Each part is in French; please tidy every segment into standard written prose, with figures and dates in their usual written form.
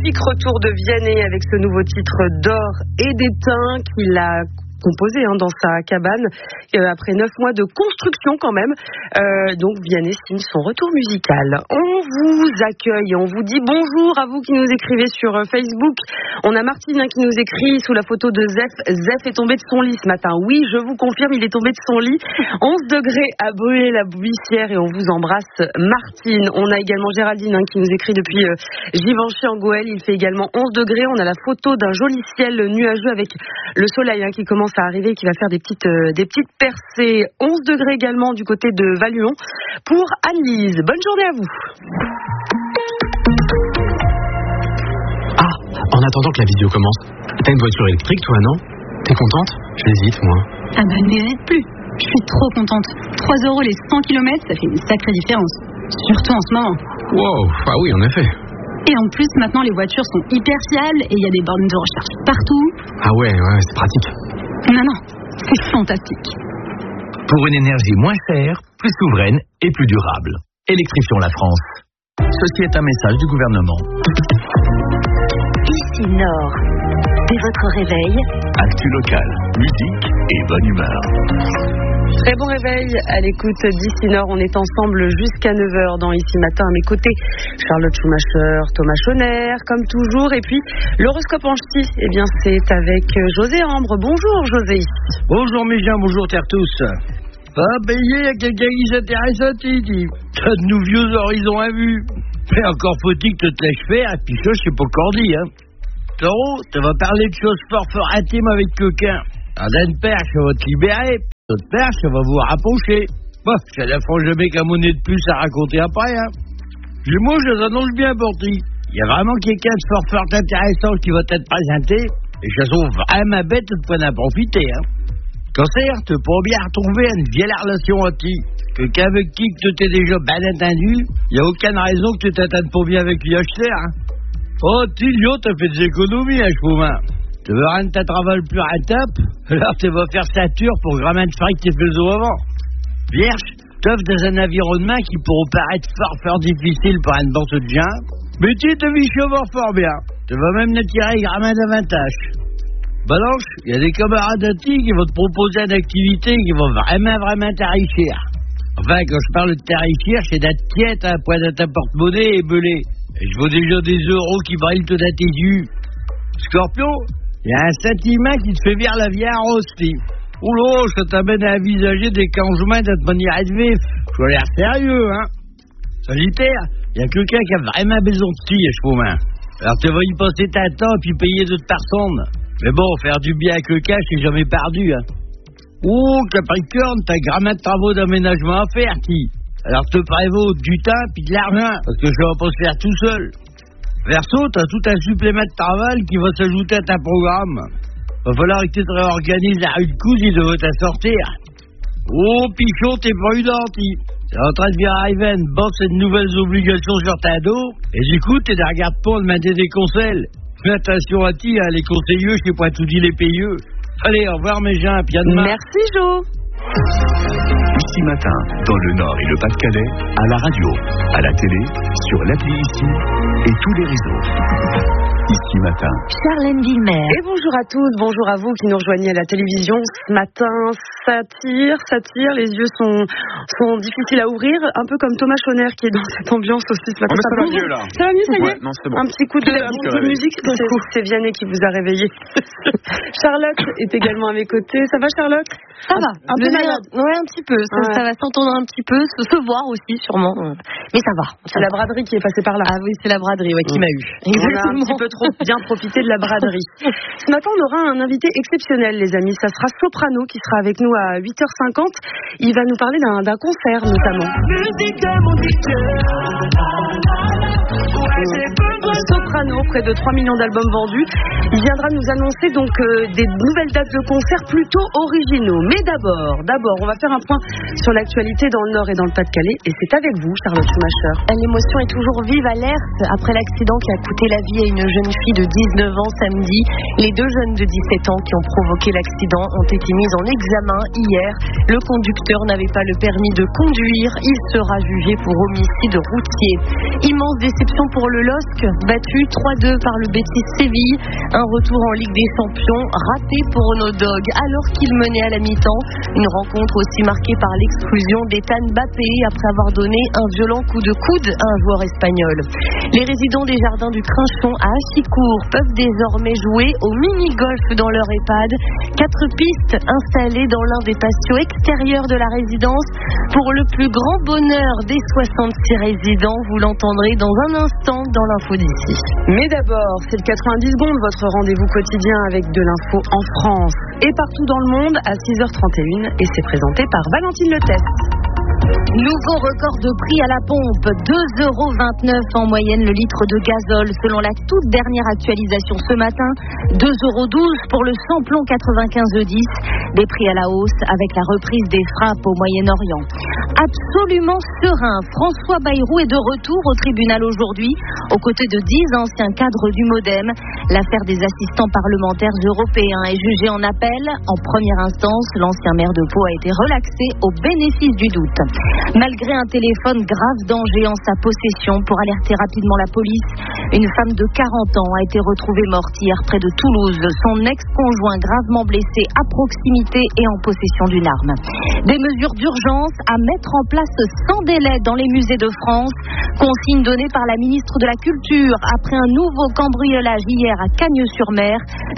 magnifique retour de Vianney avec ce nouveau titre d'or et d'étain qu'il a composé dans sa cabane après 9 mois de construction quand même. Donc Vianney signe son retour musical. On vous accueille, on vous dit bonjour à vous qui nous écrivez sur Facebook. On a Martine qui nous écrit sous la photo de Zef. Zef est tombé de son lit ce matin. Oui, je vous confirme, il est tombé de son lit. 11 degrés à Brûlé-la-Buissière et on vous embrasse Martine. On a également Géraldine qui nous écrit depuis Givenchy en Goël. Il fait également 11 degrés. On a la photo d'un joli ciel nuageux avec le soleil qui commence à arriver, qui va faire des petites percées. 11 degrés également du côté de Valuon pour Anne-Lise. Bonne journée à vous. En attendant que la vidéo commence, t'as une voiture électrique toi, non? T'es contente? J'hésite moi. Ah bah n'hésite plus, je suis trop contente. 3 € les 100 km, ça fait une sacrée différence. Surtout en ce moment. Wow, ah oui en effet. Et en plus maintenant les voitures sont hyper fiables et il y a des bornes de recharge partout. Ah ouais, c'est pratique. Non, c'est fantastique. Pour une énergie moins chère, plus souveraine et plus durable. Électrifions la France. Ceci est un message du gouvernement. Ici Nord. Dès votre réveil, Actu locale, musique et bonne humeur. Très bon réveil à l'écoute d'Ici Nord. On est ensemble jusqu'à 9h dans Ici Matin. À mes côtés, Charlotte Schumacher, Thomas Schoner, comme toujours. Et puis, l'horoscope en ch'ti, c'est avec José Ambre. Bonjour José. Bonjour mes gens, bonjour terre tous. Il y a quelqu'un qui s'intéresse à ti. T'as de nous vieux horizons à vue. Mais encore faut-il que tu te laisses faire, et puis ça, c'est pas cordi, Taureau, tu vas parler de choses fort intimes avec quelqu'un. D'une perche, ça va te libérer. D'autre perche, ça va vous rapprocher. Ça ne fera jamais qu'un monnaie de plus à raconter après, Moi, je les annonce bien pour ti. Il y a vraiment quelqu'un de fort intéressant qui va t'être présenté, et je trouve vraiment bête de pouvoir en profiter, Cancer, tu pourras bien retrouver une vieille relation à ti. Quelqu'un avec qui tu t'es déjà bien entendu, il n'y a aucune raison que tu t'attendes pas bien avec lui acheter, Oh, Tilio, t'as fait des économies, chemin. Tu veux rendre ta travail plus rentable? Alors tu vas faire sature pour grammer de fric tes faisceaux avant. Vierge, t'offres dans un environnement qui pourrait paraître fort difficile pour une bourse de gens, mais tu te vis fort bien. Tu vas même ne tirer grammin d'avantage. Balance, il y a des camarades à ti qui vont te proposer une activité qui va vraiment t'enrichir. Enfin, quand je parle de t'enrichir, c'est d'être quiète à point de ta porte-monnaie et belé. Et je vois déjà des euros qui brillent tout à tes yeux. Scorpion, il y a un sentiment qui te fait virer la vie en rosti. Oula, ça t'amène à envisager des changements de manière de vivre. Je vais l'air sérieux, Sagittaire, il y a quelqu'un qui a vraiment besoin de ti, chemin. Alors tu vas y passer ta temps et puis payer d'autres personnes. Mais bon, faire du bien à quelqu'un, c'est jamais perdu, Oh, Capricorne, t'as grammaire de travaux d'aménagement à faire, ti. Alors te prévaut du temps puis de l'argent, parce que ça va pas se faire tout seul. Verseau, t'as tout un supplément de travail qui va s'ajouter à ta programme. Va falloir que tu te réorganises la rue de coude, il devrait t'en sortir. Oh, Pichon, t'es prudent, ti. T'es en train de virer arriver une bosse et de nouvelles obligations sur ta dos, et du coup, t'es de regarde pas de demander des conseils. Fais attention à ti, les conseillers, je sais pas tout dit les payeux. Allez, au revoir mes gens, puis à demain. Merci Jo. Ici Matin, dans le Nord et le Pas-de-Calais, à la radio, à la télé, sur l'appli Ici et tous les réseaux. Ici Matin. Charlène Villemer. Et bonjour à tous, bonjour à vous qui nous rejoignez à la télévision ce matin. Ça tire, les yeux sont difficiles à ouvrir, un peu comme Thomas Schoner qui est dans cette ambiance aussi ce matin. Ça va mieux là. Ça va mieux, ça y est. Non, c'est bon. Un petit coup de musique, c'est Vianney qui vous a réveillé. Charlotte est également à mes côtés. Ça va Charlotte? Ça va. Un peu malade. Ouais, un petit peu. Ça va s'entendre un petit peu, se voir aussi sûrement. Mais ça va. C'est la braderie qui est passée par là. Ah oui, c'est la braderie qui m'a eu. On a un petit peu trop bien profité de la braderie. Ce matin, on aura un invité exceptionnel, les amis. Ça sera Soprano qui sera avec nous à 8h50. Il va nous parler d'un concert notamment. Soprano, près de 3 millions d'albums vendus. Il viendra nous annoncer donc des nouvelles dates de concert plutôt originaux. Mais d'abord, on va faire un point sur l'actualité dans le Nord et dans le Pas-de-Calais. Et c'est avec vous, Charlotte Schumacher. L'émotion est toujours vive à l'Erth après l'accident qui a coûté la vie à une jeune fille de 19 ans samedi. Les 2 jeunes de 17 ans qui ont provoqué l'accident ont été mis en examen hier. Le conducteur n'avait pas le permis de conduire. Il sera jugé pour homicide routier. Immense déception pour le LOSC, battu 3-2 par le Betis Séville. Un retour en Ligue des Champions raté pour Renaud Dog alors qu'il menait à la mi-temps. Une rencontre aussi marquée par l'exclusion d'Ethan Mbappé après avoir donné un violent coup de coude à un joueur espagnol. Les résidents des Jardins du Crinchon à Achicourt peuvent désormais jouer au mini-golf dans leur EHPAD. 4 pistes installées dans l'un des patios extérieurs de la résidence pour le plus grand bonheur des 66 résidents. Vous l'entendrez dans un instant dans l'info d'ici. Mais d'abord, c'est le 90 secondes, votre rendez-vous quotidien avec de l'info en France et partout dans le monde à 6h31 et c'est présenté par Valentine Leteste. Nouveau record de prix à la pompe, 2,29 € en moyenne le litre de gazole selon la toute dernière actualisation ce matin, 2,12 € pour le samplon 95E10, des prix à la hausse avec la reprise des frappes au Moyen-Orient. Absolument serein, François Bayrou est de retour au tribunal aujourd'hui, aux côtés de 10 anciens cadres du MoDem. L'affaire des assistants parlementaires européens est jugée en appel. En première instance, l'ancien maire de Pau a été relaxé au bénéfice du doute. Malgré un téléphone grave danger en sa possession pour alerter rapidement la police, une femme de 40 ans a été retrouvée morte hier près de Toulouse. Son ex-conjoint gravement blessé à proximité et en possession d'une arme. Des mesures d'urgence à mettre en place sans délai dans les musées de France. Consigne donnée par la ministre de la Culture après un nouveau cambriolage hier à Cagnes-sur-Mer.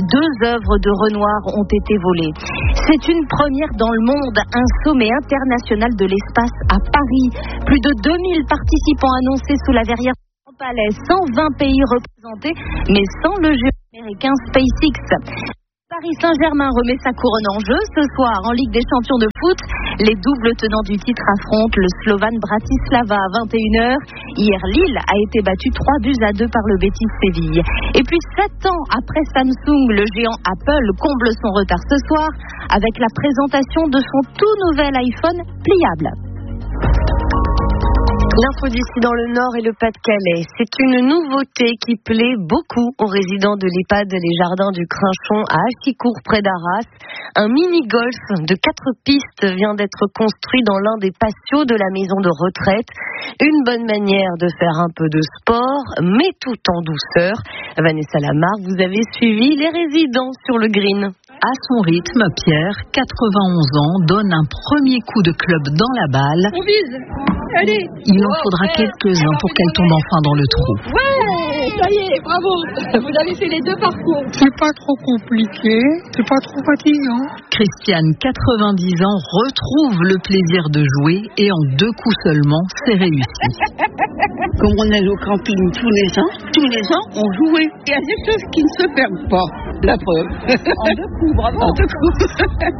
2 œuvres de Renoir ont été volées. C'est une première dans le monde, un sommet international de l'espace à Paris. Plus de 2000 participants annoncés sous la verrière du Palais, 120 pays représentés, mais sans le jeu américain SpaceX. Paris Saint-Germain remet sa couronne en jeu ce soir en Ligue des Champions de foot. Les doubles tenants du titre affrontent le Slovan Bratislava à 21h. Hier, Lille a été battu 3-2 par le Betis Séville. Et puis 7 ans après Samsung, le géant Apple comble son retard ce soir avec la présentation de son tout nouvel iPhone pliable. L'info d'ici dans le Nord et le Pas-de-Calais. C'est une nouveauté qui plaît beaucoup aux résidents de l'EHPAD Les Jardins du Crinchon à Achicourt près d'Arras. Un mini-golf de 4 pistes vient d'être construit dans l'un des patios de la maison de retraite. Une bonne manière de faire un peu de sport, mais tout en douceur. Vanessa Lamarre, vous avez suivi les résidents sur le green. À son rythme, Pierre, 91 ans, donne un premier coup de club dans la balle. On vise. Allez. Il en faudra quelques-uns pour qu'elle tombe enfin dans le trou. Ouais, ça y est, bravo. Vous avez fait les 2 parcours. C'est pas trop compliqué, c'est pas trop fatigant. Christiane, 90 ans, retrouve le plaisir de jouer et en 2 coups seulement, c'est réussi. Comme on est au camping tous les ans, on jouait. Il y a des choses qui ne se perdent pas, la preuve. En 2 coups, bravo. En 2 coups.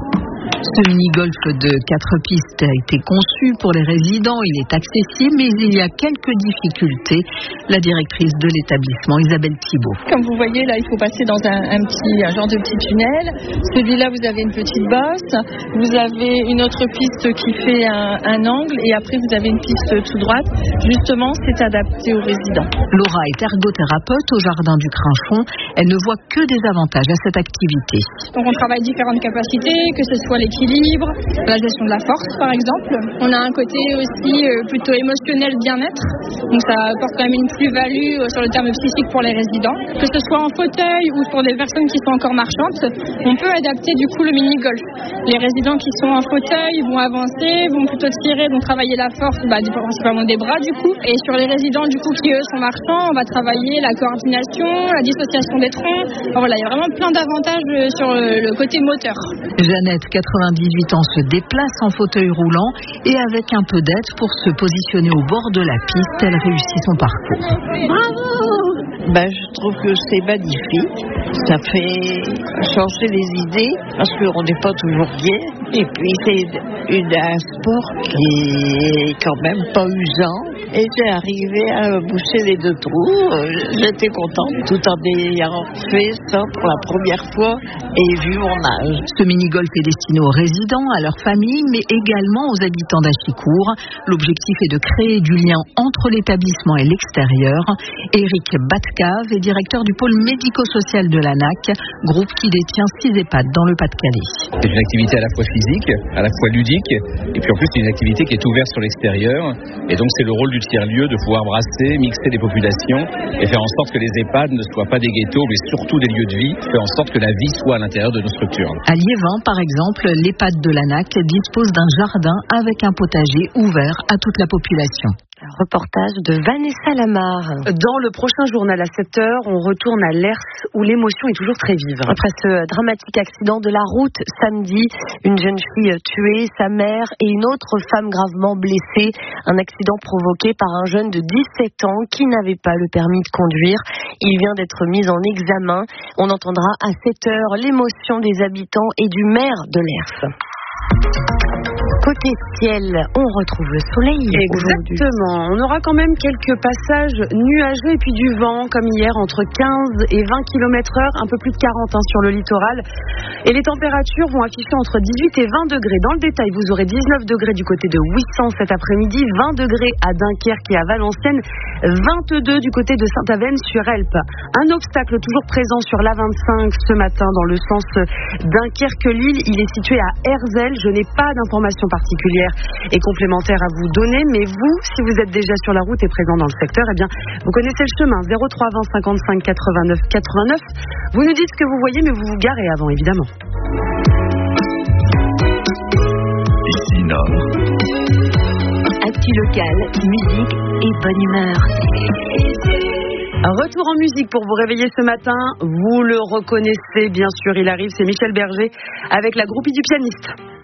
Ce mini-golf de 4 pistes a été conçu pour les résidents. Il est accessible, mais il y a quelques difficultés. La directrice de l'établissement, Isabelle Thibault. Comme vous voyez, là, il faut passer dans un genre de petit tunnel. Celui-là, vous avez une petite bosse. Vous avez une autre piste qui fait un angle. Et après, vous avez une piste tout droite. Justement, c'est adapté aux résidents. Laura est ergothérapeute au Jardin du Crinchon. Elle ne voit que des avantages à cette activité. Donc, on travaille différentes capacités, que ce soit l'équilibre, la gestion de la force par exemple. On a un côté aussi plutôt émotionnel bien-être, donc ça apporte quand même une plus-value sur le terme psychique pour les résidents. Que ce soit en fauteuil ou pour des personnes qui sont encore marchantes, on peut adapter du coup le mini-golf. Les résidents qui sont en fauteuil vont avancer, vont plutôt tirer, vont travailler la force, principalement des bras du coup. Et sur les résidents du coup qui eux sont marchands, on va travailler la coordination, la dissociation des troncs. Alors, voilà, il y a vraiment plein d'avantages sur le côté moteur. Jeannette, 98 ans, se déplace en fauteuil roulant et avec un peu d'aide pour se positionner au bord de la piste, elle réussit son parcours. Bravo! Je trouve que c'est magnifique. Ça fait changer les idées parce qu'on n'est pas toujours bien. Et puis c'est un sport qui est quand même pas usant. Et j'ai arrivé à boucher les 2 trous. J'étais contente tout en ayant fait ça pour la première fois et vu mon âge. Ce mini-golf est destiné aux résidents, à leur famille, mais également aux habitants d'Achicourt. L'objectif est de créer du lien entre l'établissement et l'extérieur. Éric Batcave est directeur du pôle médico-social de l'ANAC, groupe qui détient 6 EHPAD dans le Pas-de-Calais. C'est une activité à la fois physique, à la fois ludique, et puis en plus c'est une activité qui est ouverte sur l'extérieur, et donc c'est le rôle du du tiers-lieu de pouvoir brasser, mixer les populations et faire en sorte que les EHPAD ne soient pas des ghettos, mais surtout des lieux de vie, faire en sorte que la vie soit à l'intérieur de nos structures. À Liévin, par exemple, l'EHPAD de l'ANAC dispose d'un jardin avec un potager ouvert à toute la population. Un reportage de Vanessa Lamar. Dans le prochain journal à 7h, on retourne à Lers où l'émotion est toujours très vive. Après ce dramatique accident de la route samedi, une jeune fille tuée, sa mère et une autre femme gravement blessée. Un accident provoqué par un jeune de 17 ans qui n'avait pas le permis de conduire. Il vient d'être mis en examen. On entendra à 7h l'émotion des habitants et du maire de Lers. Côté ciel, on retrouve le soleil. Exactement. On aura quand même quelques passages nuageux et puis du vent, comme hier, entre 15 et 20 km/h, un peu plus de 40 sur le littoral. Et les températures vont afficher entre 18 et 20 degrés. Dans le détail, vous aurez 19 degrés du côté de Ouessant cet après-midi, 20 degrés à Dunkerque et à Valenciennes, 22 du côté de Saint-Aven-sur-Elpe. Un obstacle toujours présent sur l'A25 ce matin dans le sens Dunkerque-Lille. Il est situé à Herzl. Je n'ai pas d'informations particulières et complémentaires à vous donner, mais vous, si vous êtes déjà sur la route et présent dans le secteur, eh bien, vous connaissez le chemin 03 20 55 89 89. Vous nous dites ce que vous voyez, mais vous vous garez avant, évidemment. Ici Nord. Actu locale, musique et bonne humeur. Retour en musique pour vous réveiller ce matin. Vous le reconnaissez, bien sûr, il arrive, c'est Michel Berger avec la groupie du pianiste.